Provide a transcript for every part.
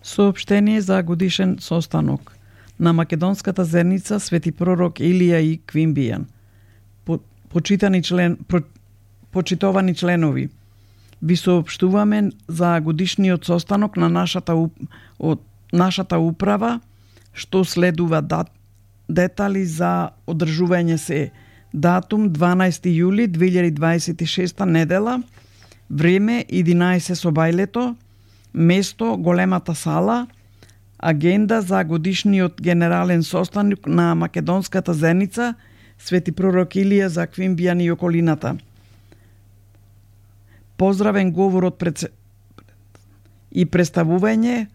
Соопштение за годишен состанок на Македонската заедница Свети пророк Илија и Квинбијан. Почитовани членови, ви соопштуваме за годишниот состанок на нашата управа, што следува детали за одржување се. Датум 12 јули 2026 недела, време 11 со бајлето, место големата сала, агенда за годишниот генерален состанок на Македонската заедница Свети пророк Илија за Квинбијан и околината. Поздравен говор и представување,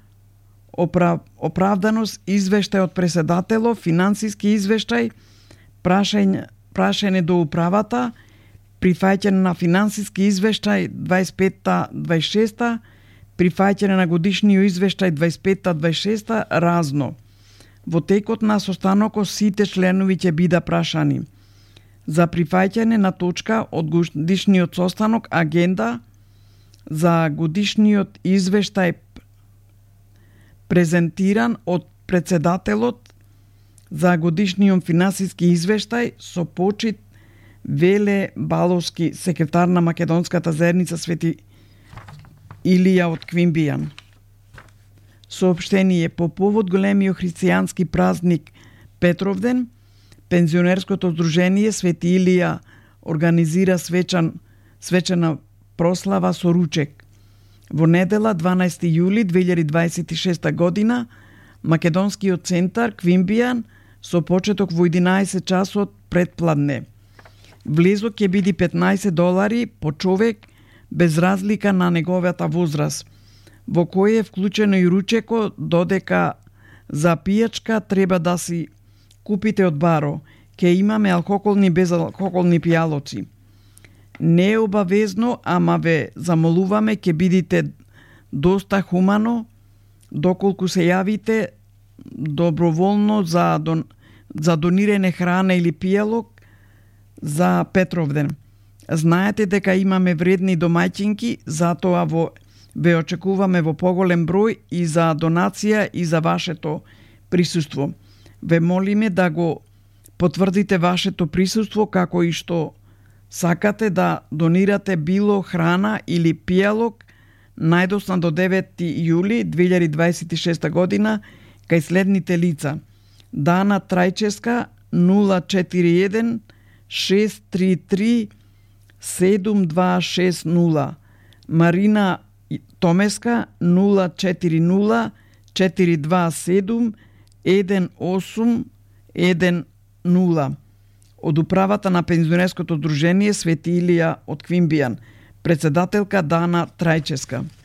оправданост, извештај од преседателов, финансиски извештај, прашање до управата, прифаќање на финансиски извештај 25-26, прифаќање на годишниот извештај 25-26, разно. Во текот на состанокот сите членови ќе бидат прашани. За прифаќање на точка од годишниот состанок, агенда за годишниот извештај презентиран од председателот за годишниот финансиски извештај со почит Веле Баловски, секретар на Македонската заедница Свети Илија од Квинбијан. Соопштение по повод големиот христијански празник Петровден, пензионерското здружение Свети Илија организира свечена прослава со ручек. Во недела 12 јули 2026 година, Македонскиот центар Квинбијан со почеток во 11 часот предпладне. Влезот ќе биде $15 по човек, без разлика на неговата возраст, во кој е вклучено и ручеко, додека за пијачка треба да си купите од баро. Ке имаме алкохолни и безалкохолни пијалоци. Не е обавезно, ама ве замолуваме ке бидите доста хумано, доколку се јавите доброволно за донирање храна или пијалок за Петровден. Знаете дека имаме вредни домаќинки, затоа ве очекуваме во поголем број и за донација и за вашето присуство. Ве молиме да го потврдите вашето присуство, како и што сакате да донирате било храна или пијалок најдосно до 9 јули 2026 година кај следните лица: Дана Трајческа 041 633 7260, Марина Томеска 040 427 1810, од управата на пензионерското здружение Свети Илија од Квинбијан, председателка Дана Трајческа.